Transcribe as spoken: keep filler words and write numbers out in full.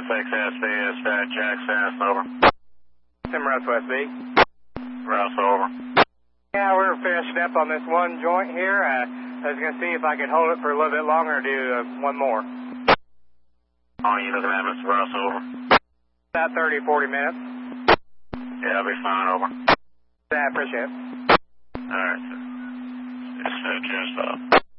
S X S V is Fat Jack Sass, over. Tim Russ West B. Russ, over. Yeah, we're finishing up on this one joint here. Uh, I was going to see if I could hold it for a little bit longer or do uh, one more. Oh, you looking at Mister Russ, over? About thirty, forty minutes. Yeah, I'll be fine, over. Yeah, I appreciate it. All right, sir. It's uh, just, uh,